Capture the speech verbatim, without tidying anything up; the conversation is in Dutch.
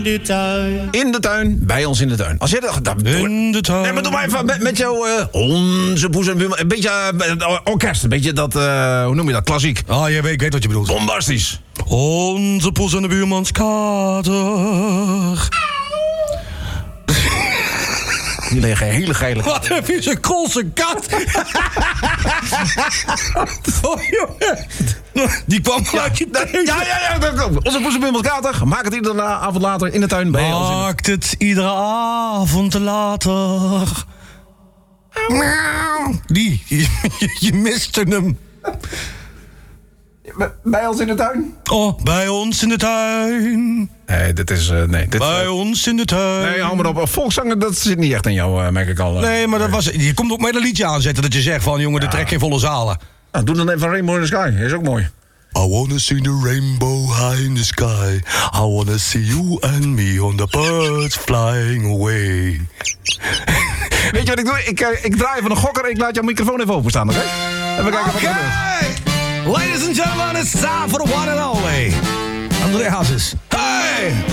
de tuin. In de tuin, bij ons in de tuin. Als jij dat... dat In de tuin. Nee, maar doe maar even met, met jouw... Uh, onze poes en buurman. Een beetje uh, orkest. Een beetje dat... Uh, hoe noem je dat? Klassiek. Ah, je weet, ik weet wat je bedoelt. Bombastisch. Onze poes en de buurmanskater. Die liggen hele geile... Wat een vieze krolse kat. Oh, jongen. Die kwam uit je tuin. Ja, ja, ja. Onze poes en buurmanskater. Maak het iedere avond later in de tuin bij ons. Maakt het iedere avond later. Die, je, je miste hem. Bij ons in de tuin? Oh, bij ons in de tuin. Nee, dit is... Uh, nee, dit, bij uh, ons in de tuin. Nee, hou maar op. Volkszangen, dat zit niet echt in jou, uh, merk ik al. Uh, nee, maar dat was... Je komt ook met een liedje aanzetten dat je zegt van... jongen, ja. De trek geen volle zalen. Nou, doe dan even Rainbow in the Sky. Is ook mooi. I wanna see the rainbow high in the sky. I wanna see you and me on the birds flying away. Weet je wat ik doe? Ik, uh, ik draai even een gokker en ik laat jouw microfoon even openstaan, oké? Okay? En we kijken okay. Wat er gebeurt. Ladies and gentlemen, it's time for the one and only André Hazes. Hey!